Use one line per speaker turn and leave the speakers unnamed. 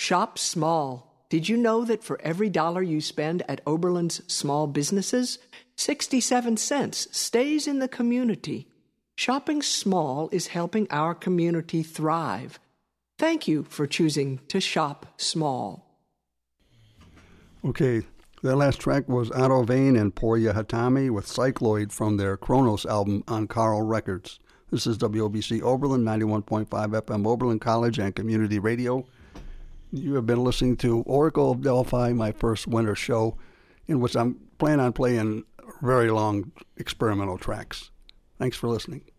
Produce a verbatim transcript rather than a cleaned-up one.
Shop small. Did you know that for every dollar you spend at Oberlin's small businesses, sixty-seven cents stays in the community? Shopping small is helping our community thrive. Thank you for choosing to shop small.
Okay, that last track was Otto Vane and Porya Hatami with Cycloid from their Kronos album on Carl Records. This is W O B C Oberlin, ninety-one point five F M Oberlin College and Community Radio. You have been listening to Oracle of Delphi, my first winter show, in which I'm planning on playing very long experimental tracks. Thanks for listening.